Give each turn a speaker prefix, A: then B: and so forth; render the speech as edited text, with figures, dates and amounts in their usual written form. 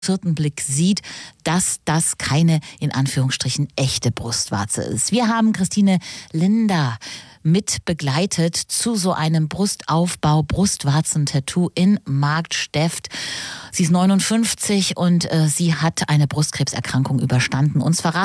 A: vierten Blick sieht, dass das keine, in Anführungsstrichen, echte Brustwarze ist. Wir haben Christine Linder mit begleitet zu so einem Brustaufbau, Brustwarzen-Tattoo in Marktsteft. Sie ist 59 und sie hat eine Brustkrebserkrankung überstanden. Uns verraten